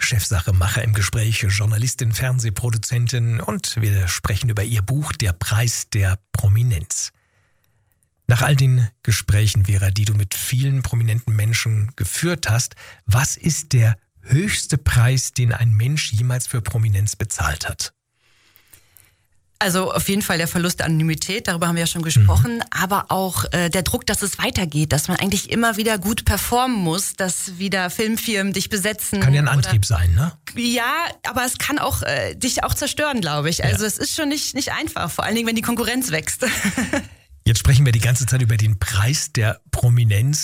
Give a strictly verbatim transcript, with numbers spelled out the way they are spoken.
Chefsachemacher im Gespräch, Journalistin, Fernsehproduzentin und wir sprechen über ihr Buch Der Preis der Prominenz. Nach all den Gesprächen, Vera, die du mit vielen prominenten Menschen geführt hast, was ist der höchste Preis, den ein Mensch jemals für Prominenz bezahlt hat? Also auf jeden Fall der Verlust der Anonymität, darüber haben wir ja schon gesprochen, mhm. aber auch äh, der Druck, dass es weitergeht, dass man eigentlich immer wieder gut performen muss, dass wieder Filmfirmen dich besetzen. Kann ja ein Antrieb oder, sein, ne? Ja, aber es kann auch äh, dich auch zerstören, glaube ich. Also ja. Es ist schon nicht, nicht einfach, vor allen Dingen, wenn die Konkurrenz wächst. Jetzt sprechen wir die ganze Zeit über den Preis der Prominenz.